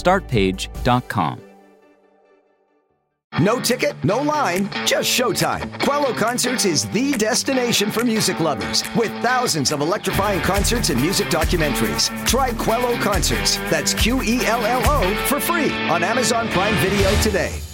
startpage.com. No ticket, no line, just showtime. Quello Concerts is the destination for music lovers with thousands of electrifying concerts and music documentaries. Try Quello Concerts, that's Quello, for free on Amazon Prime Video today.